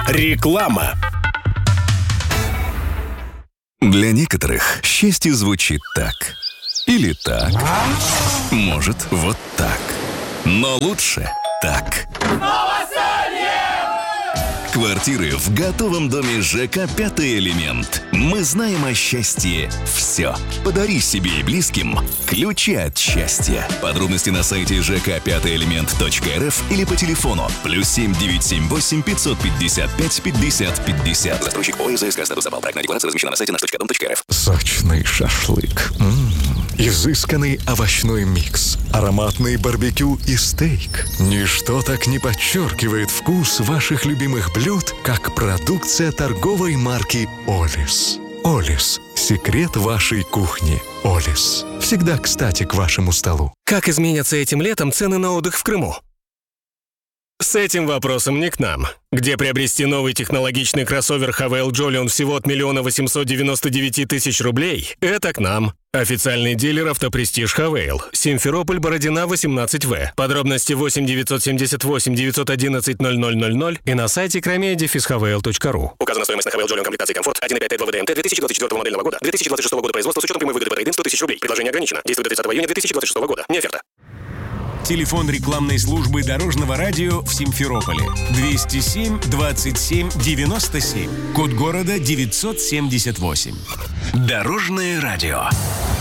Реклама. Для некоторых счастье звучит так. Или так. Может, вот так. Но лучше так. Квартиры в готовом доме ЖК «Пятый элемент». Мы знаем о счастье все. Подари себе и близким ключи от счастья. Подробности на сайте jk5элемент.рф или по телефону +7 978 555 50 50. Застройщик ОССК статус запал. Проектная декларация размещена на сайте наш.дом.рф. Сочный шашлык. Изысканный овощной микс. Ароматный барбекю и стейк. Ничто так не подчеркивает вкус ваших любимых блюд, как продукция торговой марки «Олис». «Олис» – секрет вашей кухни. «Олис» – всегда кстати к вашему столу. Как изменятся этим летом цены на отдых в Крыму? С этим вопросом не к нам. Где приобрести новый технологичный кроссовер Havail Jolion всего от 1 899 000 рублей? Это к нам. Официальный дилер автопрестиж Havail. Симферополь, Бородина, 18В. Подробности 8 978 911 0000 и на сайте kromia-havail.ru. Указана стоимость на Havail Jolion комплектации комфорт 1.5 2 ВДМТ 2024 модельного года. 2026 года производства с учетом прямой выгоды по трейд-ин 100 000 рублей. Предложение ограничено. Действует до 30 июня 2026 года. Не оферта. Телефон рекламной службы Дорожного радио в Симферополе 207 27 97. Код города 978. Дорожное радио.